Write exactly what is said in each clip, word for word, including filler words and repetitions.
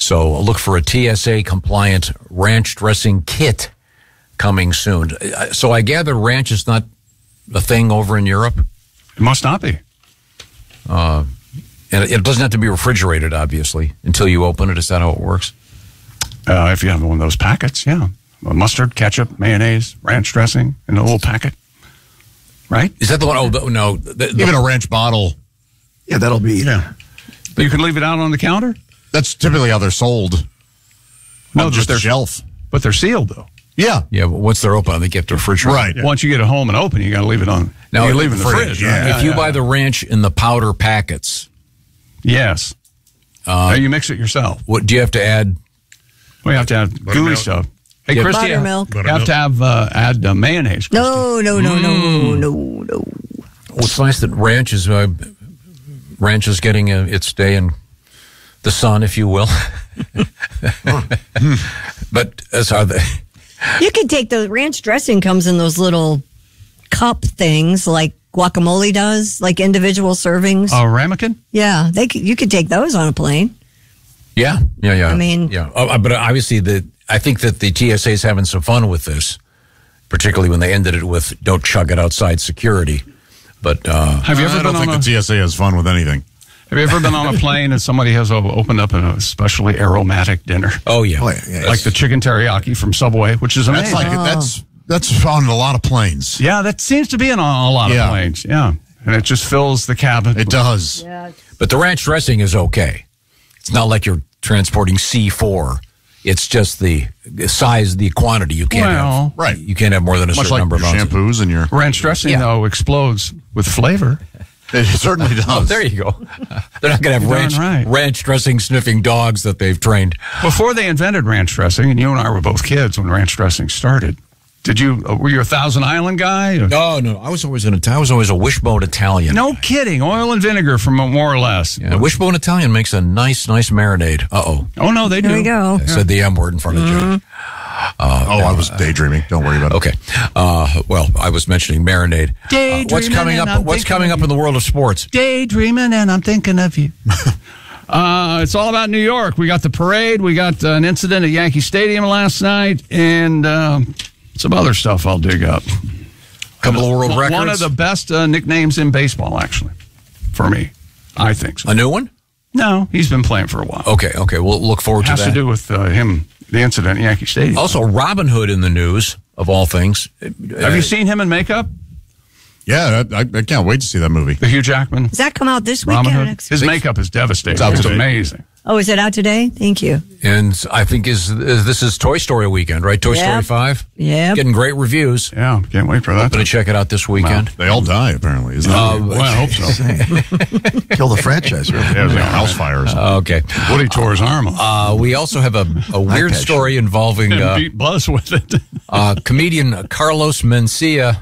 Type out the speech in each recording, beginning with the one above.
So look for a T S A-compliant ranch dressing kit coming soon. So I gather ranch is not a thing over in Europe? It must not be. Uh, and it doesn't have to be refrigerated, obviously, until you open it. Is that how it works? Uh, if you have one of those packets, yeah. Mustard, ketchup, mayonnaise, ranch dressing in a little packet. Right? Is that the one? Oh, no. The, the, Even a ranch bottle. Yeah, that'll be, yeah. But you can leave it out on the counter? That's typically how they're sold. No, on just they're, a shelf. But they're sealed, though. Yeah. Yeah, but once they're open, they get to refrigerator. Right. Yeah. Once you get it home and open, you got to leave it on. Now, you leave it in the fridge. Yeah. Right? If you yeah, buy yeah. the ranch in the powder packets, yes. Uh, now you mix it yourself. what do you have to add? We have to have gooey Buttermilk. stuff. Hey, Yeah, Christy, you buttermilk. have to have uh, add uh, mayonnaise. Christy. No, no, no, no, no, no. Well, it's nice that ranch is uh, ranch is getting uh, its day in the sun, if you will. But as are they. You can take the ranch dressing comes in those little cup things like guacamole does, like individual servings. Oh, ramekin? Yeah, they c- you could take those on a plane. Yeah, yeah, yeah. I mean- yeah. Uh, but obviously, the I think that the T S A is having some fun with this, particularly when they ended it with "Don't chug it outside security." But uh, Have you ever I been don't on think a, the T S A has fun with anything. Have you ever been on a plane and somebody has o- opened up an especially aromatic dinner, oh yeah, Oh, yeah, yeah. like the chicken teriyaki from Subway, which is That's amazing? like that's that's on a lot of planes. Yeah, that seems to be on a lot of Yeah. planes. Yeah, and it just fills the cabin. It does. Yeah. but the ranch dressing is okay. It's not like you're transporting C four. It's just the size, the quantity. You can't Well, have right. You can't have more than a Much certain like number your of ounces. shampoos and your. Ranch dressing, Yeah. though, explodes with flavor. It certainly does. Oh, there you go. They're not going to have You're ranch, darn right. ranch dressing sniffing dogs that they've trained. Before they invented ranch dressing, and you and I were both kids when ranch dressing started, did you, uh, were you a Thousand Island guy? Or- No, no. I was always an I was always a Wishbone Italian. No kidding. Oil and vinegar from more or less. Yeah, Wishbone Italian makes a nice, nice marinade. Uh oh. Oh, no, they do. There we go. I said the M word in front of Joe. Uh, oh, I was daydreaming. Don't worry about it. Okay. Uh, well, I was mentioning marinade. Uh, what's Daydreaming coming and up? I'm What's thinking coming of up in the world of sports? Daydreaming, and I'm thinking of you. uh, it's all about New York. We got the parade. We got uh, an incident at Yankee Stadium last night, and uh, some other stuff I'll dig up. Couple of world records. One of the best uh, nicknames in baseball, actually, for me. I think so. A new one? No, he's been playing for a while. Okay. Okay. We'll look forward Has to to that. do with uh, him, the incident at Yankee Stadium. Also, Robin Hood in the news of all things. Have you seen him in makeup? Yeah, I, I can't wait to see that movie. The Hugh Jackman? Does that come out this Robin weekend? or Hood? next His week? makeup is devastating. It's out It's today. amazing. Oh, is it out today? Thank you. And I think is, is this is Toy Story weekend, right? Toy Yep. Story five. Yep. Getting great reviews. Yeah, can't wait for that. I'm going to check it out this weekend. They all die, apparently. Isn't that Uh, weird? Well, I hope so. Kill the franchise, really. Yeah, it was like a house fire or something. Okay. Woody tore his arm off. Uh, we also have a, a weird patch. story involving and uh, beat Buzz with it. uh, comedian Carlos Mencia,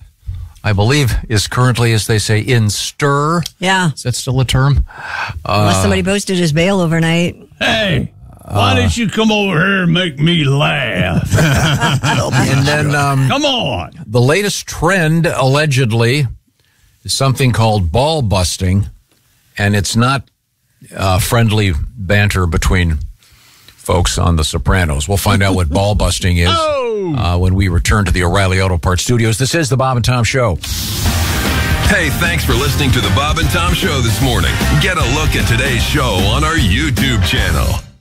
I believe, is currently, as they say, in stir. Yeah. Is that still a term? Unless somebody posted his bail overnight. Hey, why didn't you come over here and make me laugh? And then um, Come on. the latest trend, allegedly, is something called ball busting, and it's not uh, friendly banter between folks on The Sopranos. We'll find out what ball busting is Oh. uh, when we return to the O'Reilly Auto Parts Studios. This is the Bob and Tom Show. Hey, thanks for listening to the Bob and Tom Show this morning. Get a look at today's show on our YouTube channel.